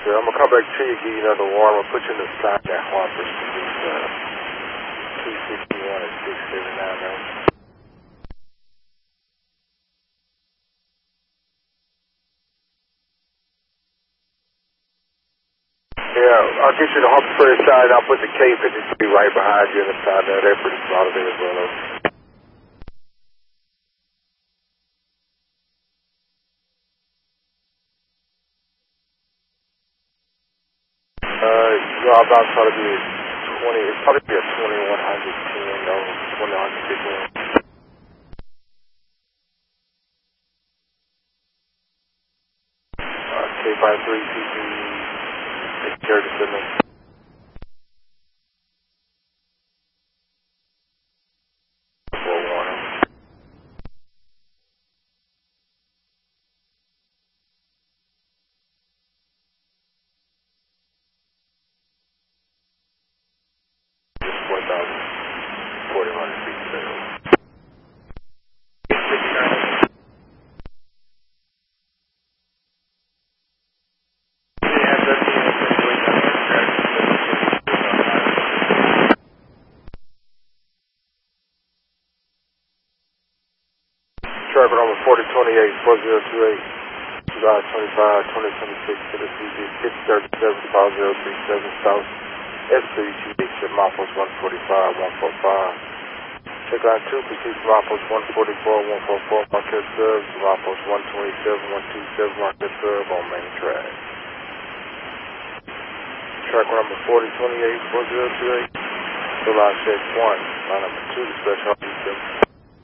sir. I'm going to come back to you, give you another warrant. I'm going to put you in the stop at Harper Street, 261 at 6790. Yeah, I'll get you the Harper Ferry side. I'll put the K-53 right behind you in the side there. They're pretty spotted there as well. I'm about to probably be a 20, it's probably be a 2110, no, 2115. K53 CP, take care of the signal. Traffic number 4028, 4028, July 25, 2026, Tennessee, 5037, 5037 South, S3GH, Milepost 145, 145. Check line 2, proceed to Milepost 144, 144, Marquette Serve, Milepost 127, 127, Marquette Serve on main track. Track number 4028, 4028, July check 1, line number 2, special officer.